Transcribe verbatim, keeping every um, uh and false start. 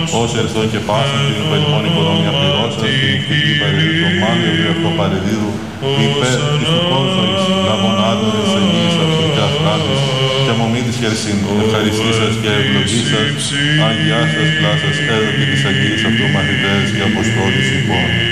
Όσο ερθώ και πάσαν την υπερημών οικονομία πληρώσας, την ηθική παρεδίδου των μάλλιων αυτό παρεδίδου, υπέρ της του κόσμου λαβών άδωνες εγγύης αυτοκιά φράτης, και μομή της χερσίν, ευχαριστήσας και ευλογήσας, αγιάσας πλάσας, έδωκε της αγγείας αυτού μαθητές και αποστόλης υπόν.